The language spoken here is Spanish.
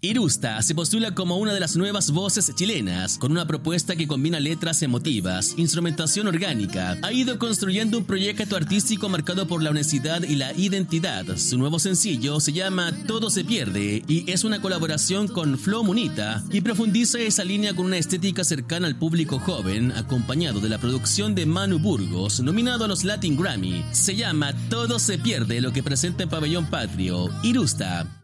Irusta se postula como una de las nuevas voces chilenas, con una propuesta que combina letras emotivas, instrumentación orgánica. Ha ido construyendo un proyecto artístico marcado por la honestidad y la identidad. Su nuevo sencillo se llama Todo se pierde y es una colaboración con Flo Munita y profundiza esa línea con una estética cercana al público joven, acompañado de la producción de Manu Burgos, nominado a los Latin Grammy. Se llama Todo se pierde, lo que presenta en Pabellón Patrio. Irusta.